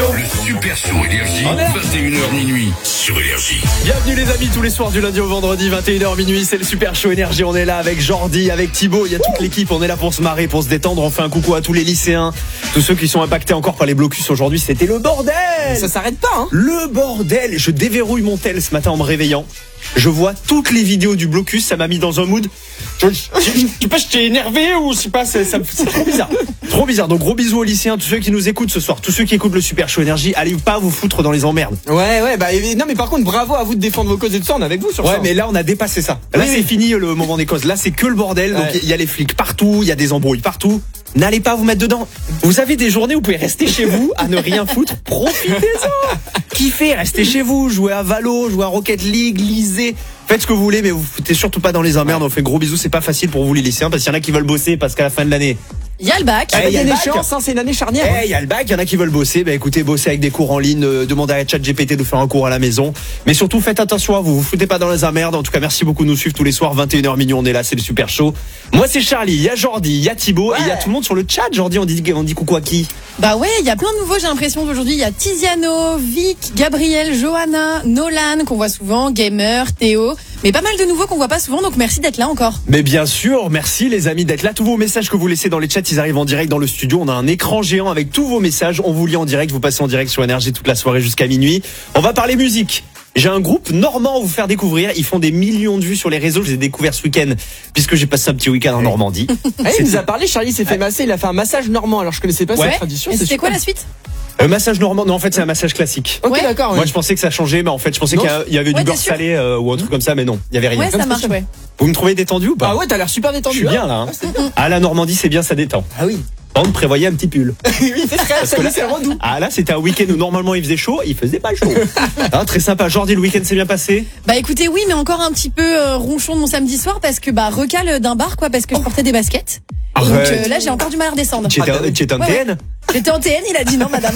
Le Super Show Énergie, 21h minuit sur Énergie. Bienvenue les amis, tous les soirs du lundi au vendredi, 21h minuit, c'est le Super Show Énergie. On est là avec Jordi, avec Thibaut, il y a toute l'équipe, on est là pour se marrer, pour se détendre. On fait un coucou à tous les lycéens, tous ceux qui sont impactés encore par les blocus aujourd'hui. C'était le bordel. Ça s'arrête pas, hein. Le bordel. Je déverrouille mon tel ce matin en me réveillant. Je vois toutes les vidéos du blocus, ça m'a mis dans un mood. Je sais pas, j'étais énervé ou c'est pas, c'est trop bizarre. Trop bizarre. Donc gros bisous aux lycéens, tous ceux qui nous écoutent ce soir, tous ceux qui écoutent le Super Show Énergie, allez pas vous foutre dans les emmerdes. Ouais, bah non, mais par contre, bravo à vous de défendre vos causes et tout ça, on est avec vous sur ça. Ouais, mais là on a dépassé ça. Là c'est fini le moment des causes. Là c'est que le bordel. Donc il y a les flics partout, il y a des embrouilles partout. N'allez pas vous mettre dedans. Vous avez des journées où vous pouvez rester chez vous à ne rien foutre. Profitez-en. Kiffez, restez chez vous, jouez à Valo, jouez à Rocket League, lisez. Faites ce que vous voulez, mais vous foutez surtout pas dans les emmerdes. On fait gros bisous. C'est pas facile pour vous les lycéens parce qu'il y en a qui veulent bosser parce qu'à la fin de l'année, il y a le bac. Il y a une échéance, c'est une année charnière. Il y a le bac, il y en a qui veulent bosser. Bah écoutez, bossez avec des cours en ligne, demandez à ChatGPT de faire un cours à la maison. Mais surtout, faites attention à vous. Vous foutez pas dans les emmerdes. En tout cas, merci beaucoup de nous suivre tous les soirs, 21h minuit. On est là, c'est le Super Show. Moi, c'est Charlie. Il y a Jordi, il y a Thibaut et il y a tout le monde sur le chat. Jordi, on dit coucou à qui? Bah ouais, il y a plein de nouveaux, j'ai l'impression d'aujourd'hui. Il y a Tiziano, Vic, Gabriel, Johanna, Nolan, qu'on voit souvent, Gamer, Théo. Mais pas mal de nouveaux qu'on voit pas souvent, donc merci d'être là encore. Mais bien sûr, merci les amis d'être là. Tous vos messages que vous laissez dans les chats, ils arrivent en direct dans le studio. On a un écran géant avec tous vos messages. On vous lit en direct, vous passez en direct sur Énergie toute la soirée jusqu'à minuit. On va parler musique. J'ai un groupe normand à vous faire découvrir. Ils font des millions de vues sur les réseaux. Je les ai découverts ce week-end puisque j'ai passé un petit week-end en Normandie. Il nous a parlé, Charlie s'est fait masser, il a fait un massage normand. Alors je connaissais pas cette tradition. Et c'était quoi la suite? Massage normand, non en fait c'est un massage classique. Ok, d'accord. Moi je pensais que ça changeait, mais en fait je pensais qu'il y avait du beurre salé ou un truc comme ça, mais non, il y avait rien. Ouais, ça marche, ouais. Vous me trouvez détendu ou pas? Ah ouais, t'as l'air super détendu. Je suis bien là. Ah la Normandie c'est bien, ça détend. Ah oui. On prévoyait un petit pull. Oui, c'est vrai, c'est redoux. Ah là c'était un week-end où normalement il faisait chaud, il faisait pas chaud. Très sympa. Jordi, le week-end s'est bien passé? Bah écoutez, oui, mais encore un petit peu ronchon de mon samedi soir parce que recal d'un bar quoi, parce que je portais des baskets. Donc là j'ai encore du mal à redescendre. Tu étais en TN? J'étais en TN, il a dit non madame.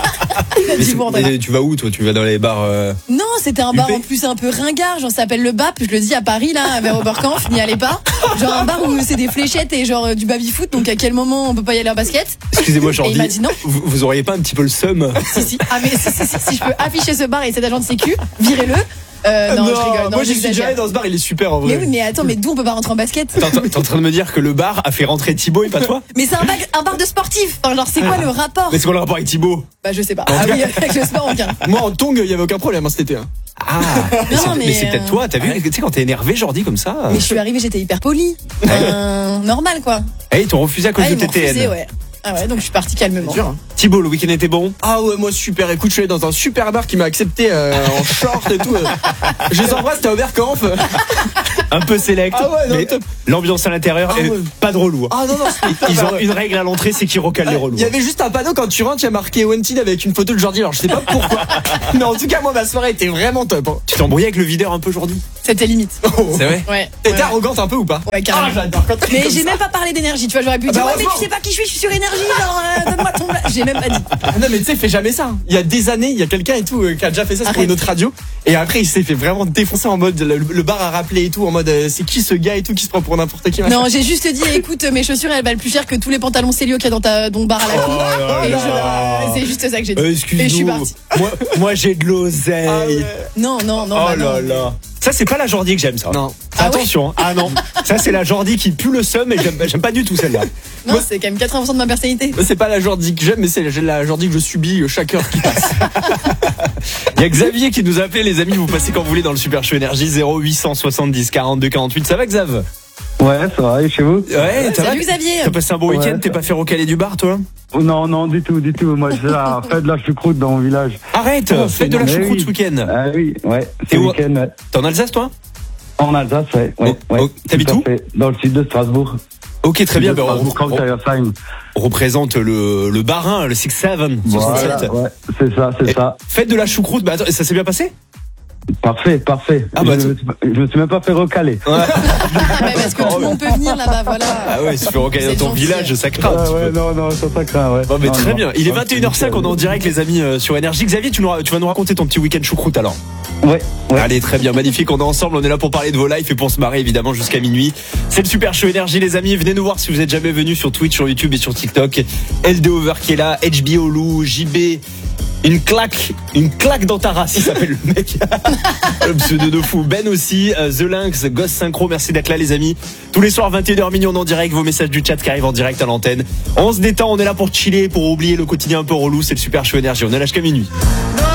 Mais tu vas où toi? Tu vas dans les bars Non, c'était un bar en plus un peu ringard, genre ça s'appelle le BAP, je le dis à Paris là, vers Oberkampf, n'y allez pas. Genre un bar où c'est des fléchettes et genre du baby-foot, donc à quel moment on peut pas y aller en basket? Excusez-moi Jordi. Et il m'a dit non. Vous auriez pas un petit peu le seum? Si. Ah mais si je peux afficher ce bar et cet agent de sécu, virez-le. Non, je rigole. Non, moi j'y suis déjà allé dans ce bar, il est super en vrai. Mais oui, mais attends, mais d'où on peut pas rentrer en basket? T'es en train de me dire que le bar a fait rentrer Thibaut et pas toi? Mais c'est un bar de sportifs. Enfin, genre, c'est quoi le rapport? Mais c'est quoi le rapport avec Thibaut? Bah, je sais pas. Ah oui, avec le sport, aucun. Moi en tongue, il y avait aucun problème cet été. Ah, mais c'est peut-être toi, t'as vu, tu sais, quand t'es énervé, Jordi, comme ça. Mais je suis arrivée, j'étais hyper polie. Normal, quoi. Eh, ils t'ont refusé à cause de tes TN. Ouais. Ah ouais, donc je suis partie calmement. Thibaut, le week-end était bon? Ah ouais, moi super. Écoute, je suis allé dans un super bar qui m'a accepté en short et tout. Je les embrasse, t'as Oberkampf. Un peu select. Ah ouais, non, mais l'ambiance à l'intérieur est pas de relou. Ah non, ils ont une règle à l'entrée, c'est qu'ils recalent les relous. Il y avait juste un panneau quand tu rentres, il y a marqué Wanted avec une photo de Jordi. Alors je sais pas pourquoi. Mais en tout cas, moi ma soirée était vraiment top. Tu t'es embrouillé avec le videur un peu aujourd'hui? C'était limite. C'est vrai? Ouais. T'étais arrogante un peu ou pas? Ouais, carrément. Ah, j'adore quand t'es mais comme j'ai ça. même pas parlé d'énergie, tu vois, j'aurais pu dire, ouais, mais tu sais pas qui je suis sur énergie, genre, donne-moi ton. J'ai même pas dit. Non, mais tu sais, fais jamais ça. Il y a des années, il y a quelqu'un et tout qui a déjà fait ça pour une autre radio. Et après, il s'est fait vraiment défoncer en mode, le bar a rappelé et tout, en mode, c'est qui ce gars et tout qui se prend pour n'importe qui. Non, j'ai juste dit, écoute, mes chaussures, elles valent plus cher que tous les pantalons Célio qu'il y a dans ton bar à la cour. Et c'est juste ça que j'ai dit. Excuse-nous. Et je suis partie. Moi, j'ai de l'oseille. Ah ouais. Non. Oh là là. Ça, c'est pas la Jordi que j'aime, ça. Non. Attention. Ah non. Ça, c'est la Jordi qui pue le seum et j'aime pas du tout celle-là. Non, c'est quand même 80% de ma personnalité. C'est pas la Jordi que j'aime, mais c'est la Jordi que je subis chaque heure qui passe. Il y a Xavier qui nous a appelé, les amis. Vous passez quand vous voulez dans le Super Show Énergie 0870 42 48. Ça va, Xav? Ouais, ça va, et chez vous? Ouais, salut Xavier. T'as passé un bon week-end? T'es pas fait recaler du bar, toi? Non, du tout. Moi, je fais de la choucroute dans mon village. Arrête, fais de la choucroute ce week-end. Ah oui, ouais. T'es où? Week-end, ouais. T'es en Alsace, toi? En Alsace, ouais. T'habites où? Dans le sud de Strasbourg. Ok, très bien. On représente le Barin, le 6-7. Voilà, ouais, c'est ça. Faites de la choucroute. Bah, attends, ça s'est bien passé? Parfait. Ah bah, je me suis même pas fait recaler. Ouais. Ouais, parce que tout le monde peut venir là-bas, voilà. Ah ouais, si tu fais recaler dans ton village, ça craint. Ouais, non, ça craint, ouais. Bon, mais très bien. Il est 21h05, on est en direct, les amis, sur Énergie. Xavier, tu vas nous raconter ton petit week-end choucroute alors. Ouais. Allez, très bien, magnifique. On est ensemble, on est là pour parler de vos lives et pour se marrer évidemment jusqu'à minuit. C'est le Super Show Énergie, les amis. Venez nous voir si vous êtes jamais venus sur Twitch, sur YouTube et sur TikTok. LD Over qui est là, HBO Lou, JB. Une claque dans ta race, il s'appelle le mec. Le pseudo de fou. Ben aussi, The Lynx, Ghost Synchro, merci d'être là les amis. Tous les soirs 21h minuit en direct, vos messages du chat qui arrivent en direct à l'antenne. On se détend, on est là pour chiller, pour oublier le quotidien un peu relou, c'est le Super Show Énergie, on est là jusqu'à minuit.